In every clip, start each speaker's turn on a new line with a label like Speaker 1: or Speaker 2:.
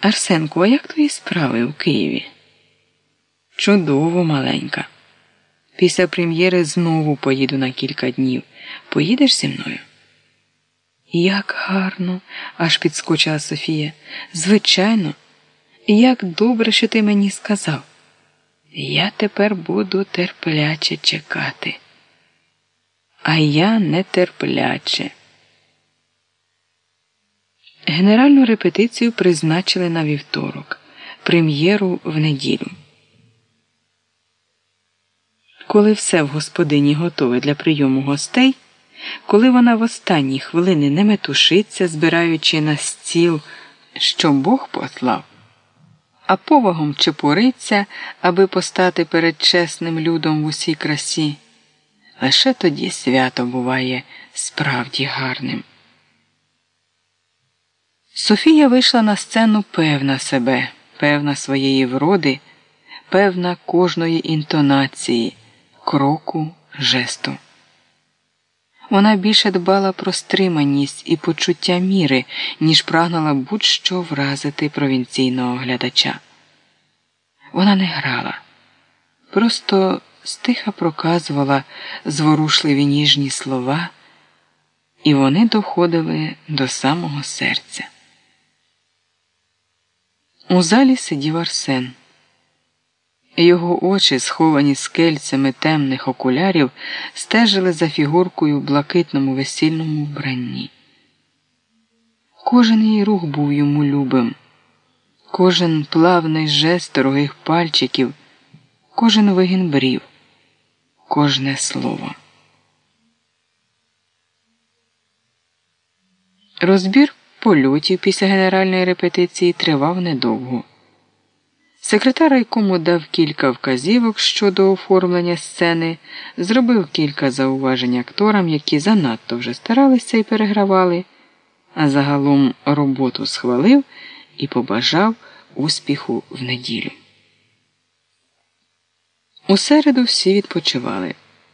Speaker 1: Арсенку, а як твої справи у Києві? Чудово, маленька. Після прем'єри знову поїду на кілька днів. Поїдеш зі мною? Як гарно, аж підскочила Софія. Звичайно. Як добре, що ти мені сказав. Я тепер буду терпляче чекати. А я нетерпляче. Генеральну репетицію призначили на вівторок, прем'єру в неділю. Коли все в господині готове для прийому гостей, коли вона в останні хвилини не метушиться, збираючи на стіл, що Бог послав, а повагом чепуриться, аби постати перед чесним людом в усій красі, лише тоді свято буває справді гарним. Софія вийшла на сцену певна себе, певна своєї вроди, певна кожної інтонації, кроку, жесту. Вона більше дбала про стриманість і почуття міри, ніж прагнула будь-що вразити провінційного глядача. Вона не грала, просто стиха проказувала зворушливі ніжні слова, і вони доходили до самого серця. У залі сидів Арсен. Його очі, сховані скельцями темних окулярів, стежили за фігуркою в блакитному весільному вбранні. Кожен її рух був йому любим, кожен плавний жест дорогих пальчиків, кожен вигін брів, кожне слово. Розбір польотів після генеральної репетиції тривав недовго. Секретар райкому дав кілька вказівок щодо оформлення сцени, зробив кілька зауважень акторам, які занадто вже старалися і перегравали, а загалом роботу схвалив і побажав успіху в неділю. У середу всі відпочивали.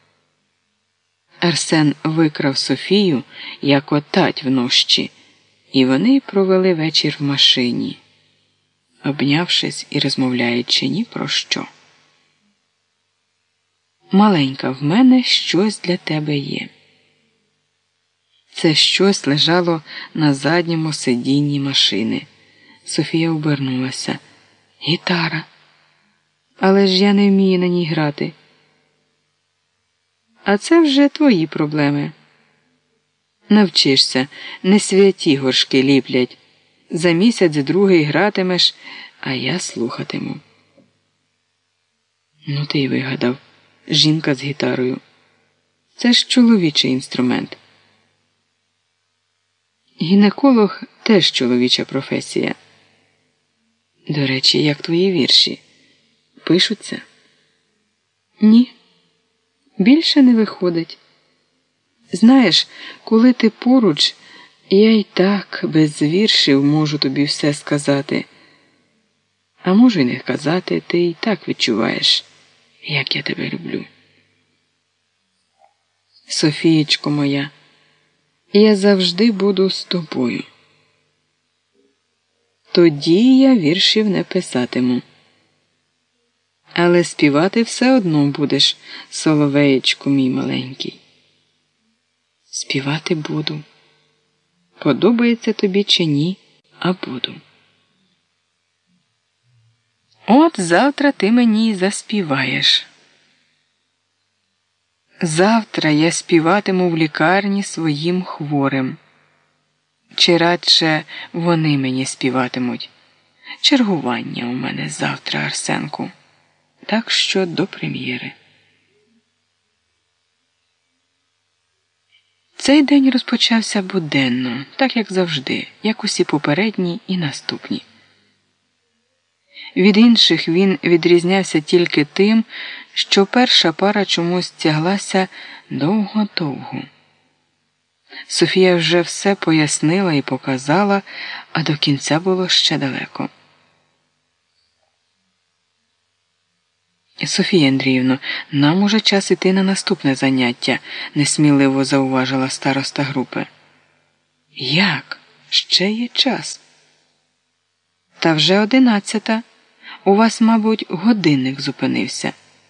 Speaker 1: Арсен викрав Софію, як отать внощі, і вони провели вечір в машині, обнявшись і розмовляючи ні про що. «Маленька, в мене щось для тебе є». Це щось лежало на задньому сидінні машини. Софія обернулася. «Гітара. Але ж я не вмію на ній грати». «А це вже твої проблеми. Навчишся, не святі горшки ліплять. За місяць-другий гратимеш, а я слухатиму». «Ну ти й вигадав. Жінка з гітарою. Це ж чоловічий інструмент». «Гінеколог теж чоловіча професія». «До речі, як твої вірші? Пишуться?» «Ні. Більше не виходить. Знаєш, коли ти поруч, я й так без віршів можу тобі все сказати. А можу й не казати, ти й так відчуваєш, як я тебе люблю». «Софієчко моя, я завжди буду з тобою». «Тоді я віршів не писатиму. Але співати все одно будеш, соловеєчку мій маленький». «Співати буду. Подобається тобі чи ні, а буду». «От завтра ти мені заспіваєш». «Завтра я співатиму в лікарні своїм хворим. Чи радше вони мені співатимуть? Чергування у мене завтра, Арсенку. Так що до прем'єри». Цей день розпочався буденно, так як завжди, як усі попередні і наступні. Від інших він відрізнявся тільки тим, що перша пара чомусь тяглася довго-довго. Софія вже все пояснила і показала, а до кінця було ще далеко. «Софія Андріївно, нам уже час іти на наступне заняття», – несміливо зауважила староста групи. «Як? Ще є час». Та вже 11. У вас, мабуть, годинник зупинився.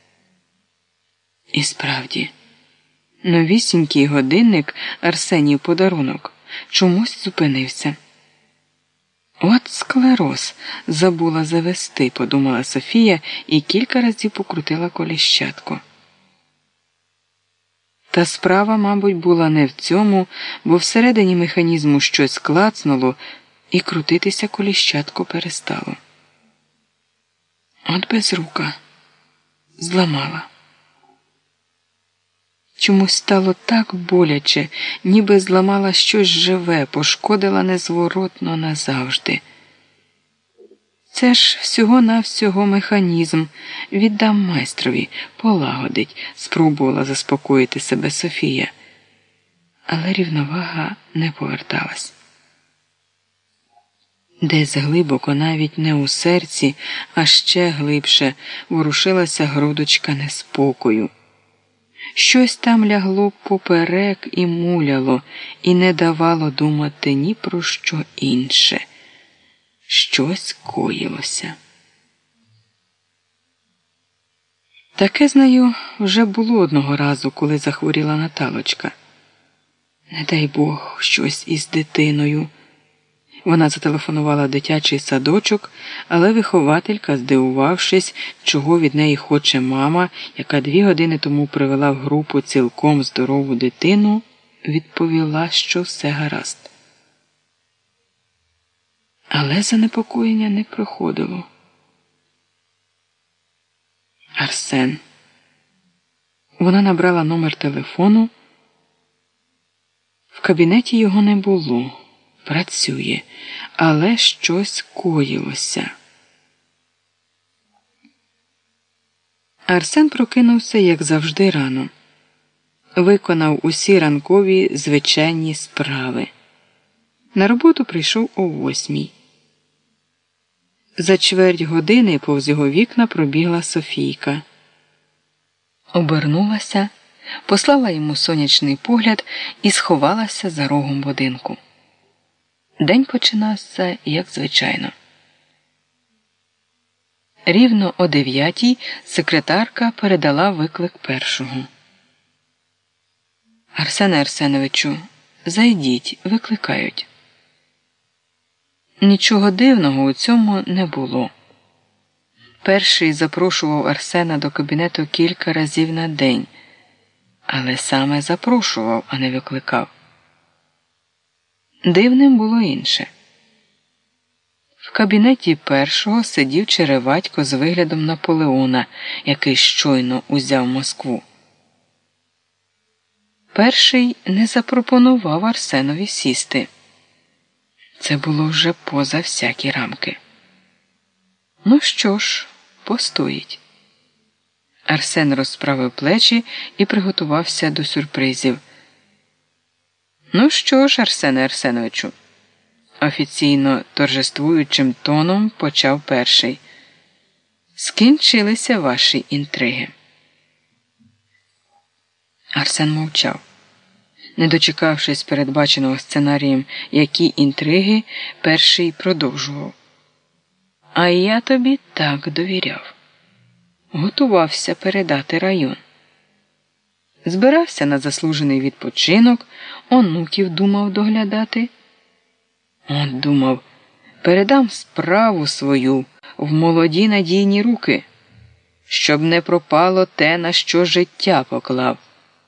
Speaker 1: І справді, новісінький годинник Арсенів подарунок чомусь зупинився. От склероз, забула завести, подумала Софія і кілька разів покрутила коліщатку. Та справа, мабуть, була не в цьому, бо всередині механізму щось клацнуло і крутитися коліщатко перестало. От безрука. Зламала. Чомусь стало так боляче, ніби зламала щось живе, пошкодила незворотно назавжди. Це ж всього-навсього механізм. Віддам майстрові, полагодить, спробувала заспокоїти себе Софія. Але рівновага не поверталась. Десь глибоко, навіть не у серці, а ще глибше, ворушилася грудочка неспокою. Щось там лягло поперек і муляло, і не давало думати ні про що інше. Щось коїлося. Таке, знаю, вже було одного разу, коли захворіла Наталочка. Не дай Бог, щось із дитиною. Вона зателефонувала в дитячий садочок, але вихователька, здивувавшись, чого від неї хоче мама, яка 2 години тому привела в групу цілком здорову дитину, відповіла, що все гаразд. Але занепокоєння не проходило. Арсен. Вона набрала номер телефону. В кабінеті його не було. Працює, але щось коїлося. Арсен прокинувся, як завжди, рано. Виконав усі ранкові звичайні справи. На роботу прийшов о 8. За чверть години повз його вікна пробігла Софійка. Обернулася, послала йому сонячний погляд і сховалася за рогом будинку. День починався, як звичайно. Рівно о 9 секретарка передала виклик першого. «Арсене Арсеновичу, зайдіть, викликають». Нічого дивного у цьому не було. Перший запрошував Арсена до кабінету кілька разів на день, але саме запрошував, а не викликав. Дивним було інше. В кабінеті першого сидів череватько з виглядом Наполеона, який щойно узяв Москву. Перший не запропонував Арсенові сісти. Це було вже поза всякі рамки. Ну що ж, постоїть. Арсен розправив плечі і приготувався до сюрпризів. «Ну що ж, Арсене Арсеновичу», – офіційно торжествуючим тоном почав перший, – «скінчилися ваші інтриги». Арсен мовчав. Не дочекавшись передбаченого сценарієм, які інтриги, перший продовжував. «А я тобі так довіряв. Готувався передати район. Збирався на заслужений відпочинок, онуків думав доглядати. Он думав, передам справу свою в молоді надійні руки, щоб не пропало те, на що життя поклав.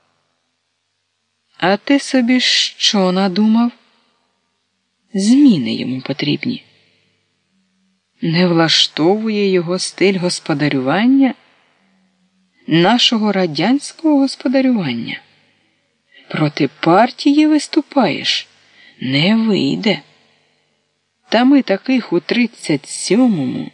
Speaker 1: А ти собі що надумав? Зміни йому потрібні. Не влаштовує його стиль господарювання? Нашого радянського господарювання. Проти партії виступаєш? Не вийде. Та ми таких у 37-му.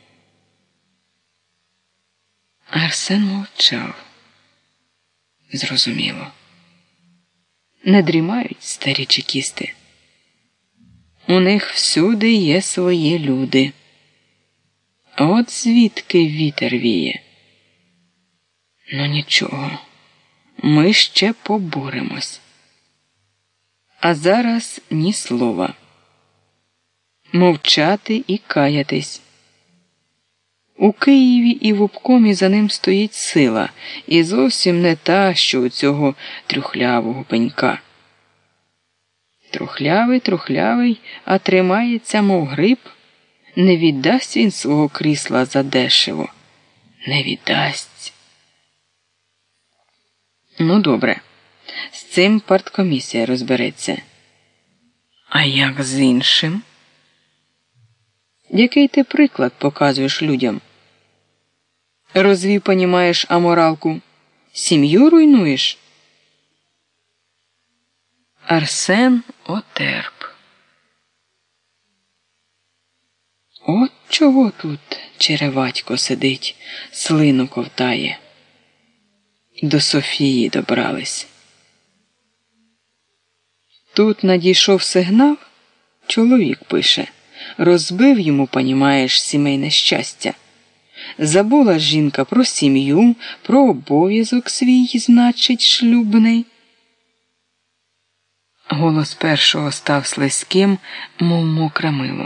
Speaker 1: Арсен мовчав. Зрозуміло. Не дрімають старі чекісти. У них всюди є свої люди. От звідки вітер віє. Ну нічого, ми ще поборемось. А зараз ні слова. мовчати і каятись. У Києві і в обкомі за ним стоїть сила, і зовсім не та, що у цього трюхлявого пенька. Трухлявий, а тримається, мов гриб. Не віддасть він свого крісла задешево. Не віддасть. Ну, добре. З цим парткомісія розбереться. А як з іншим? Який ти приклад показуєш людям? Розвів, понімаєш, аморалку? Сім'ю руйнуєш? Арсен отерп. От чого тут череватько сидить, слину ковтає. До Софії добрались. Тут надійшов сигнал, чоловік пише. Розбив йому, понімаєш, сімейне щастя. Забула жінка про сім'ю, про обов'язок свій, значить, шлюбний. Голос першого став слизьким, мов мокре мило.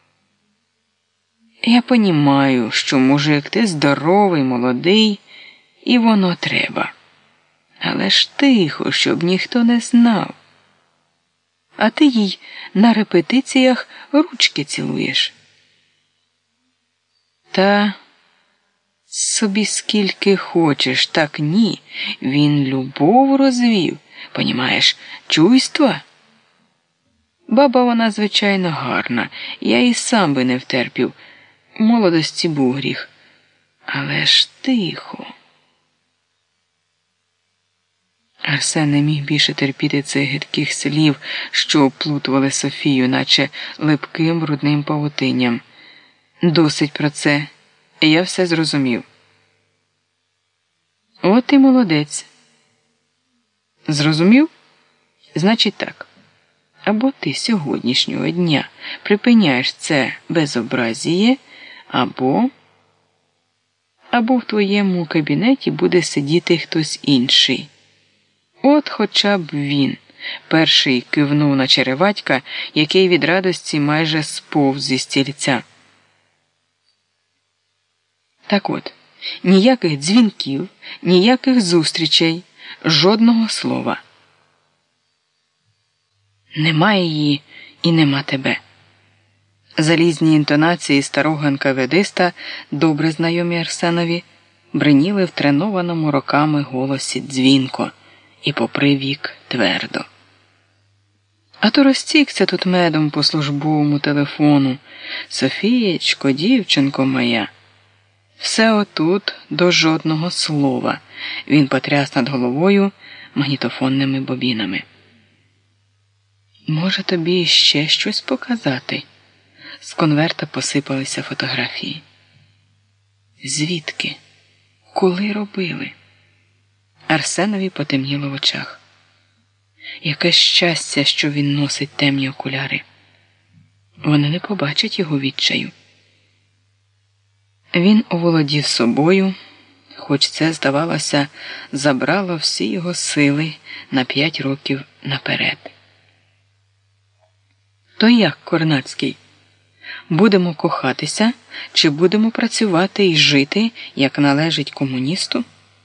Speaker 1: Я понімаю, що мужик ти здоровий, молодий, і воно треба. Але ж тихо, щоб ніхто не знав. А ти їй на репетиціях ручки цілуєш. Та собі скільки хочеш, так ні. Він любов розвів, понімаєш, чуйства. Баба вона, звичайно, гарна, я і сам би не втерпів. У молодості був гріх. Але ж тихо. Арсен не міг більше терпіти цих гидких слів, що оплутували Софію, наче липким брудним павутинням. Досить про це. Я все зрозумів. От і молодець. Зрозумів? Значить так. Або ти сьогоднішнього дня припиняєш це безобразіє, або в твоєму кабінеті буде сидіти хтось інший. От хоча б він. Перший кивнув на череватька, який від радості майже сповз зі стільця. Так от, ніяких дзвінків, ніяких зустрічей, жодного слова. Немає її і нема тебе. Залізні інтонації старого НКВДиста, добре знайомі Арсенові, бриніли в тренованому роками голосі дзвінко і попри вік твердо. А то розтікся тут медом по службовому телефону. Софієчко, дівчинко моя. Все отут до жодного слова. Він потряс над головою магнітофонними бобінами. Може, тобі ще щось показати? З конверта посипалися фотографії. Звідки? Коли робили? Арсенові потемніло в очах. Яке щастя, що він носить темні окуляри. Вони не побачать його відчаю. Він оволодів собою, хоч це, здавалося, забрало всі його сили на 5 років наперед. То як, Корнацький? Будемо кохатися, чи будемо працювати і жити, як належить комуністу?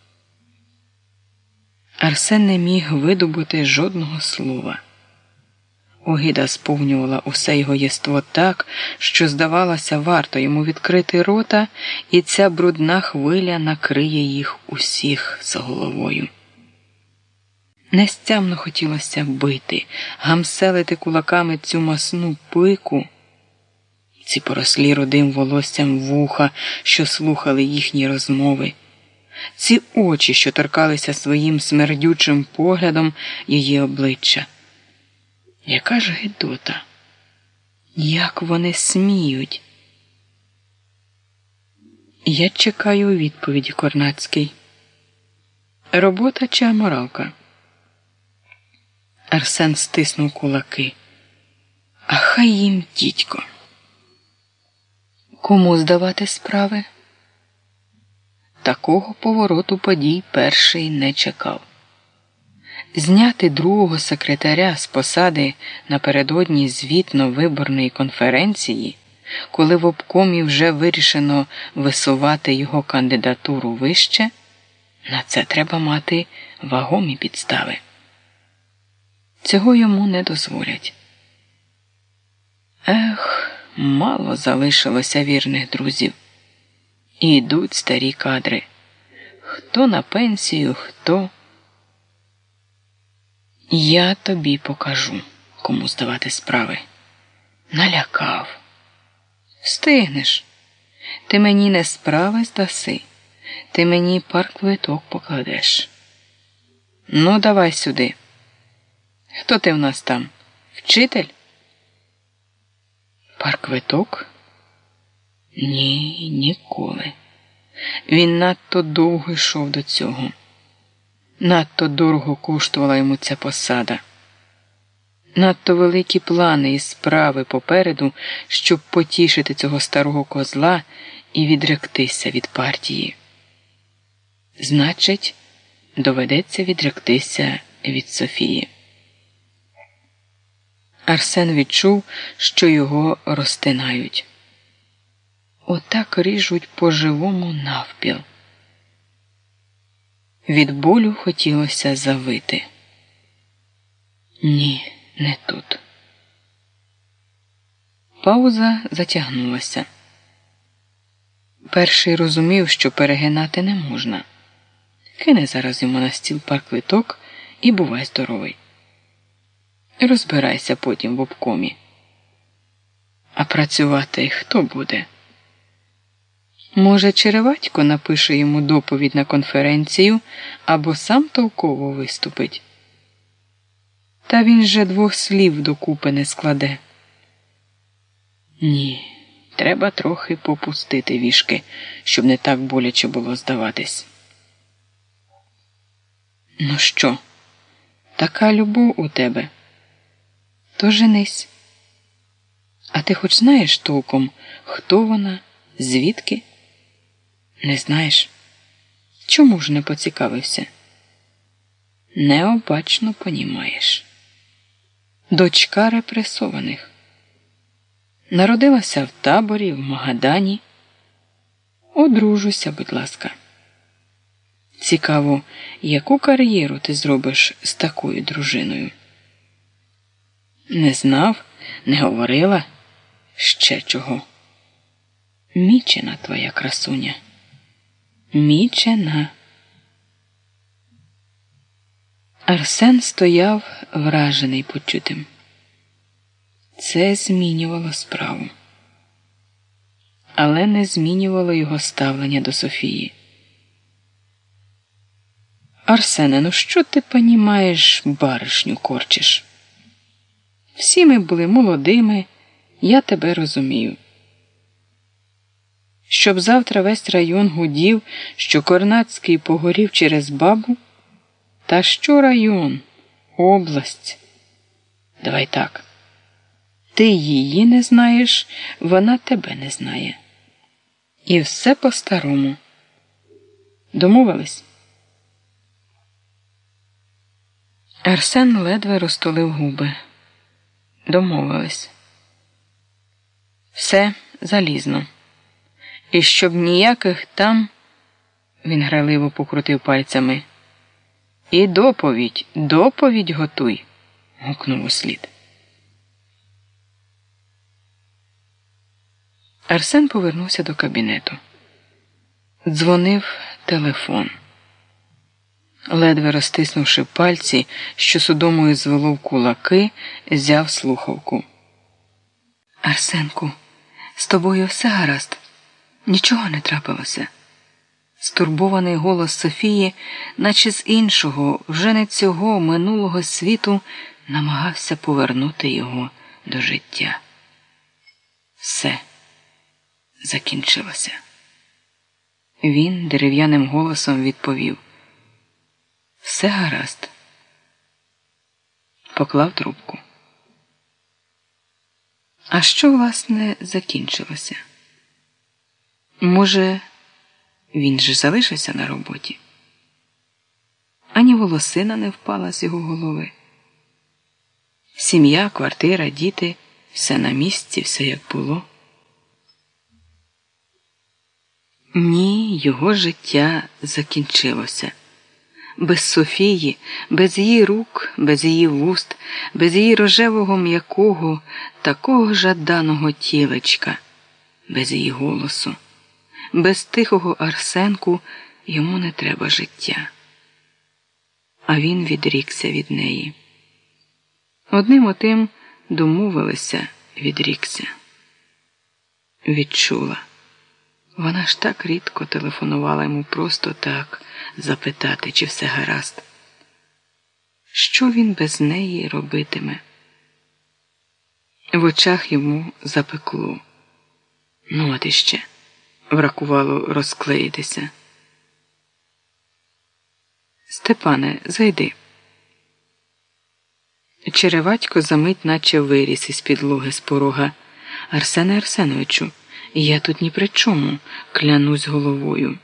Speaker 1: Арсен не міг видобути жодного слова. Огида сповнювала усе його єство так, що, здавалося, варто йому відкрити рота, і ця брудна хвиля накриє їх усіх з головою. Нестямно хотілося бити, гамселити кулаками цю масну пику, ці порослі рудим волоссям вуха, що слухали їхні розмови, ці очі, що торкалися своїм смердючим поглядом її обличчя. Яка ж гидота! Як вони сміють! Я чекаю відповіді, Корнацький. Робота чи аморалка? Арсен стиснув кулаки. А хай їм, дідько. Кому здавати справи? Такого повороту подій перший не чекав. Зняти другого секретаря з посади напередодні звітно-виборної конференції, коли в обкомі вже вирішено висувати його кандидатуру вище, на це треба мати вагомі підстави. Цього йому не дозволять. Ех, мало залишилося вірних друзів. І йдуть старі кадри. Хто на пенсію, хто... Я тобі покажу, кому здавати справи. Налякав. Встигнеш. Ти мені не справи здаси. Ти мені парквиток покладеш. Ну, давай сюди. Хто ти в нас там? Вчитель? Парквиток? Ні, ніколи. Він надто довго йшов до цього. Надто дорого коштувала йому ця посада. Надто великі плани і справи попереду, щоб потішити цього старого козла і відректися від партії. Значить, доведеться відректися від Софії. Арсен відчув, що його розтинають. Отак ріжуть по-живому навпіл. Від болю хотілося завити. Ні, не тут. Пауза затягнулася. Перший розумів, що перегинати не можна. Кине зараз йому на стіл парквиток і бувай здоровий. Розбирайся потім в обкомі. А працювати хто буде? Може, Череватько напише йому доповідь на конференцію або сам толково виступить? Та він же двох слів докупи не складе. Ні, треба трохи попустити вішки, щоб не так боляче було здаватись. Ну що, така любов у тебе? То женись. А ти хоч знаєш толком, хто вона, звідки? Не знаєш? Чому ж не поцікавився? Необачно понімаєш. Дочка репресованих. Народилася в таборі, в Магадані. Одружуйся, будь ласка. Цікаво, яку кар'єру ти зробиш з такою дружиною? Не знав, не говорила? Ще чого? Мічена твоя красуня. Мічена. Арсен стояв вражений почутим. Це змінювало справу. Але не змінювало його ставлення до Софії. Арсене, ну що ти понімаєш, баришню корчиш? Всі ми були молодими, я тебе розумію. Щоб завтра весь район гудів, що Корнацький погорів через бабу? Та що район? Область. Давай так. Ти її не знаєш, вона тебе не знає. І все по-старому. Домовились? Арсен ледве розтулив губи. Домовились. Все залізно. І щоб ніяких там, він граливо покрутив пальцями. І доповідь готуй, гукнув услід. Арсен повернувся до кабінету. Дзвонив телефон. Ледве розтиснувши пальці, що судомою звело в кулаки, взяв слухавку. Арсенку, з тобою все гаразд? Нічого не трапилося? Стурбований голос Софії, наче з іншого, вже не цього минулого світу, намагався повернути його до життя. Все закінчилося. Він дерев'яним голосом відповів: все гаразд. Поклав трубку. А що, власне, закінчилося? Може, він же залишився на роботі? ані волосина не впала з його голови. Сім'я, квартира, діти – все на місці, все як було. Ні, його життя закінчилося. Без Софії, без її рук, без її вуст, без її рожевого м'якого, такого жаданого тілечка, без її голосу, без тихого Арсенку йому не треба життя. А він відрікся від неї. Одним отим домовилися, відрікся. Відчула. Вона ж так рідко телефонувала йому просто так, запитати, чи все гаразд. Що він без неї робитиме? В очах йому запекло. Ну, от іще. Вракувало розклеїтися. Степане, зайди. Череватько замить наче виріс із підлоги з порога. Арсене Арсеновичу, я тут ні при чому, клянусь головою.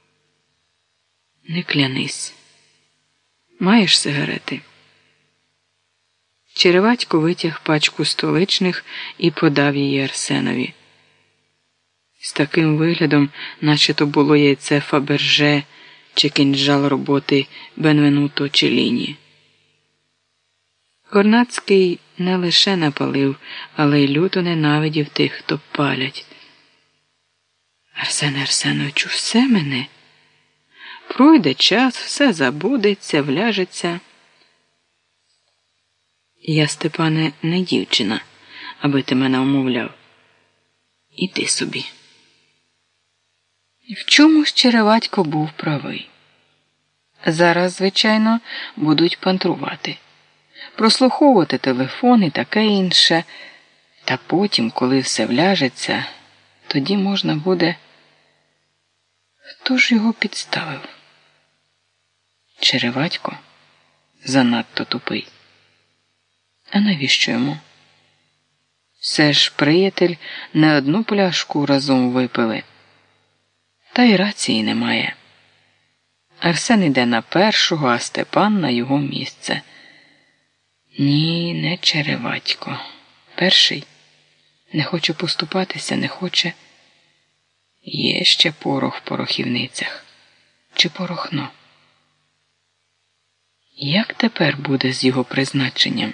Speaker 1: Не клянись. Маєш сигарети? Череватько витяг пачку столичних і подав її Арсенові. З таким виглядом, наче то було яйце Фаберже чи кинджал роботи Бенвенуто Челліні. Корнацький не лише напалив, але й люто ненавидів тих, хто палять. Арсене Арсеновичу, все мене? Пройде час, все забудеться, вляжеться. Я, Степане, не дівчина, аби ти мене умовляв. Іди собі. В чому ж Череватько був правий? Зараз, звичайно, будуть пантрувати. Прослуховувати телефон і таке інше. Та потім, коли все вляжеться, тоді можна буде... Хто ж його підставив? Череватько? Занадто тупий. А навіщо йому? Все ж приятель не одну пляшку разом випили. Та й рації немає. Арсен іде на першого, а Степан на його місце. Ні, не Череватько. Перший. Не хоче поступатися, не хоче. Є ще порох в порохівницях. Чи порохно? Як тепер буде з його призначенням?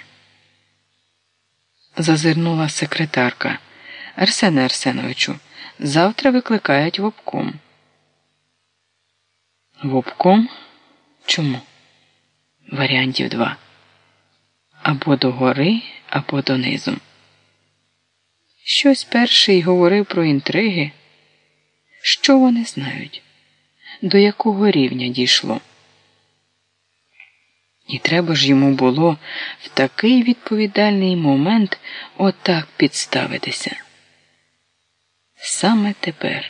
Speaker 1: Зазирнула секретарка. Арсене Арсеновичу, завтра викликають в обком. В обком? Чому? Варіантів 2. Або догори, або донизу. Щось перший говорив про інтриги. Що вони знають? До якого рівня дійшло? І треба ж йому було в такий відповідальний момент отак підставитися. Саме тепер.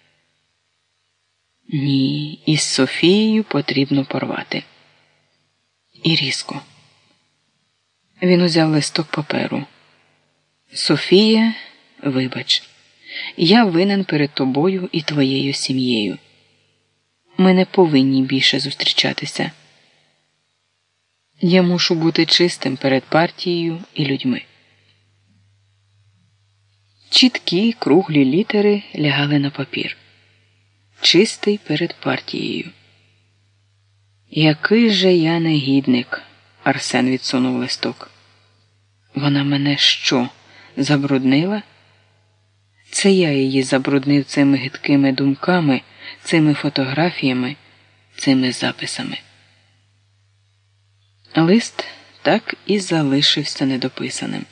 Speaker 1: Ні, із Софією потрібно порвати. І різко. Він узяв листок паперу. Софія, вибач, я винен перед тобою і твоєю сім'єю. Ми не повинні більше зустрічатися. Я мушу бути чистим перед партією і людьми. Чіткі, круглі літери лягали на папір. Чистий перед партією. Який же я негідник, Арсен відсунув листок. Вона мене що, забруднила? Це я її забруднив цими гидкими думками, цими фотографіями, цими записами. Лист так і залишився недописаним.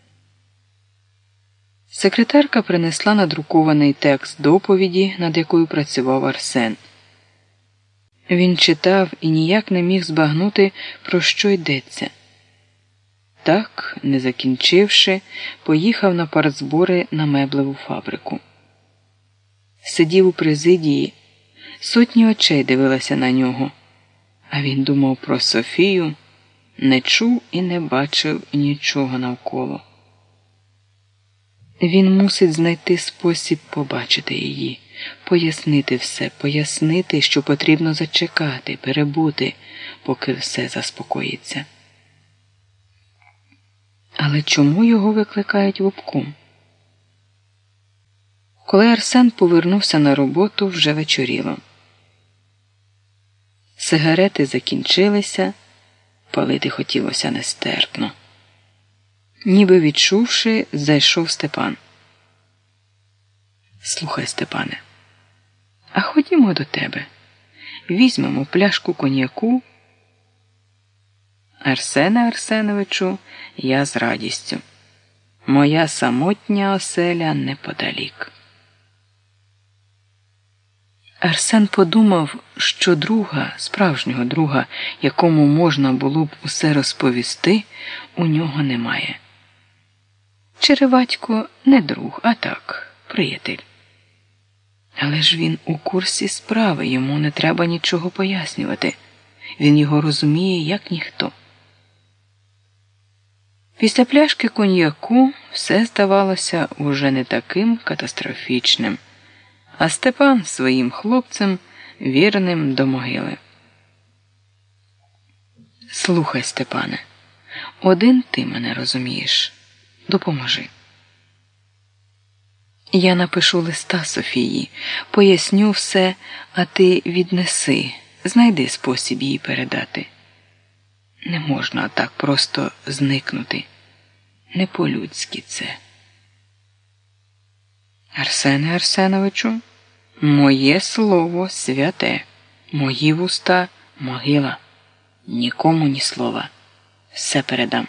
Speaker 1: Секретарка принесла надрукований текст доповіді, над якою працював Арсен. Він читав і ніяк не міг збагнути, про що йдеться. Так, не закінчивши, поїхав на партзбори на меблеву фабрику. Сидів у президії, сотні очей дивилися на нього, а він думав про Софію, не чув і не бачив нічого навколо. Він мусить знайти спосіб побачити її, пояснити все, пояснити, що потрібно зачекати, перебути, поки все заспокоїться. Але чому його викликають в обком? Коли Арсен повернувся на роботу, вже вечоріло. Сигарети закінчилися, палити хотілося нестерпно. Ніби відчувши, зайшов Степан. «Слухай, Степане, а ходімо до тебе. Візьмемо пляшку коньяку». «Арсене Арсеновичу, я з радістю. Моя самотня оселя неподалік». Арсен подумав, що друга, справжнього друга, якому можна було б усе розповісти, у нього немає. Череватько не друг, а так, приятель. Але ж він у курсі справи, йому не треба нічого пояснювати. Він його розуміє, як ніхто. Після пляшки коньяку все здавалося уже не таким катастрофічним, а Степан своїм хлопцем вірним до могили. «Слухай, Степане, один ти мене розумієш. Допоможи. Я напишу листа Софії, поясню все, а ти віднеси, знайди спосіб їй передати. Не можна так просто зникнути. Не по-людськи це». «Арсене Арсеновичу, моє слово святе, мої вуста могила. Нікому ні слова. Все передам».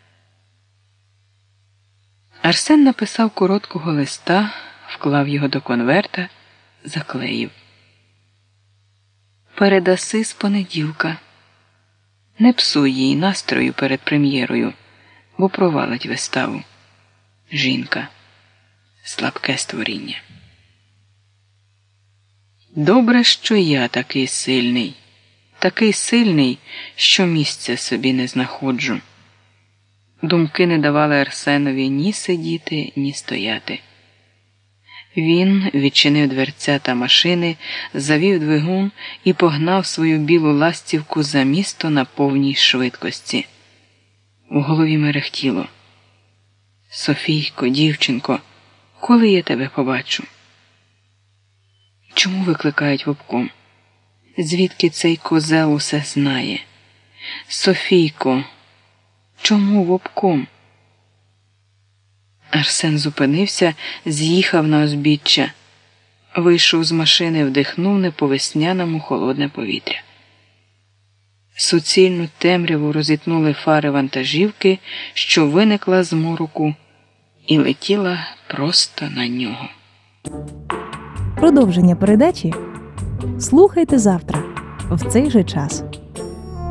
Speaker 1: Арсен написав короткого листа, вклав його до конверта, заклеїв. «Передаси з понеділка. Не псуй їй настрою перед прем'єрою, бо провалить виставу. Жінка. Слабке створіння». Добре, що я такий сильний, що місця собі не знаходжу. Думки не давали Арсенові ні сидіти, ні стояти. Він відчинив дверцята машини, завів двигун і погнав свою білу ластівку за місто на повній швидкості. В голові мерехтіло. «Софійко, дівчинко, коли я тебе побачу?» Чому викликають в обком? Звідки цей козел усе знає? «Софійко, чому в обком?» Арсен зупинився, з'їхав на узбіччя. Вийшов з машини, вдихнув не по-весняному холодне повітря. Суцільну темряву розітнули фари вантажівки, що виникла з мороку і летіла просто на нього.
Speaker 2: Продовження передачі слухайте завтра в цей же час.